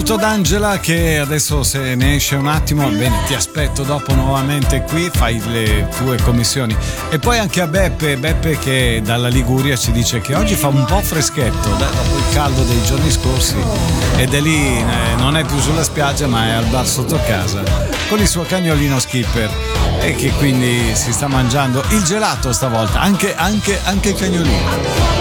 saluto ad Angela che adesso se ne esce un attimo, bene, ti aspetto dopo nuovamente qui, fai le tue commissioni. E poi anche a Beppe che dalla Liguria ci dice che oggi fa un po' freschetto dopo il caldo dei giorni scorsi ed è lì, non è più sulla spiaggia ma è al bar sotto casa con il suo cagnolino Skipper e che quindi si sta mangiando il gelato stavolta, anche il cagnolino.